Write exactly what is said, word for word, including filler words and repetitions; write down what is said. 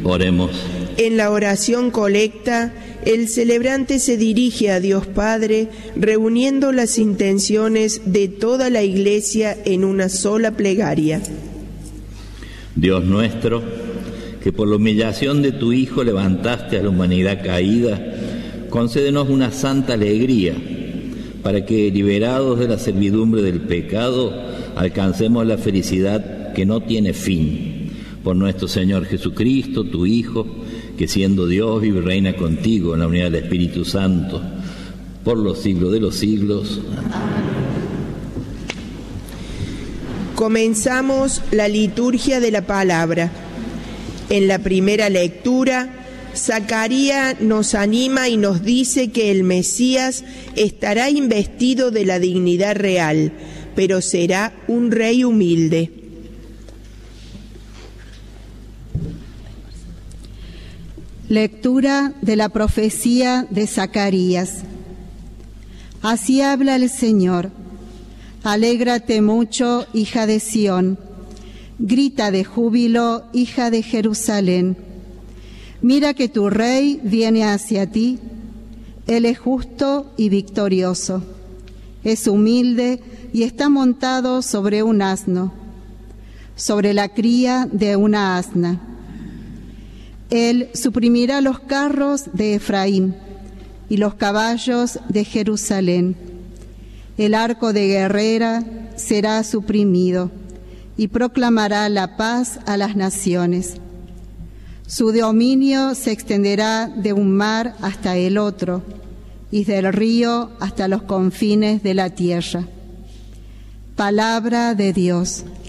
Oremos. En la oración colecta, el celebrante se dirige a Dios Padre, reuniendo las intenciones de toda la Iglesia en una sola plegaria. Dios nuestro, que por la humillación de tu Hijo levantaste a la humanidad caída, concédenos una santa alegría, para que, liberados de la servidumbre del pecado, alcancemos la felicidad que no tiene fin. Por nuestro Señor Jesucristo, tu Hijo, que siendo Dios vive y reina contigo en la unidad del Espíritu Santo, por los siglos de los siglos. Comenzamos la liturgia de la palabra. En la primera lectura, Zacarías nos anima y nos dice que el Mesías estará investido de la dignidad real, pero será un rey humilde. Lectura de la profecía de Zacarías. Así habla el Señor. Alégrate mucho, hija de Sión. Grita de júbilo, hija de Jerusalén. Mira que tu rey viene hacia ti. Él es justo y victorioso. Es humilde y está montado sobre un asno, sobre la cría de una asna. Él suprimirá los carros de Efraín y los caballos de Jerusalén. El arco de guerrera será suprimido y proclamará la paz a las naciones. Su dominio se extenderá de un mar hasta el otro y del río hasta los confines de la tierra. Palabra de Dios.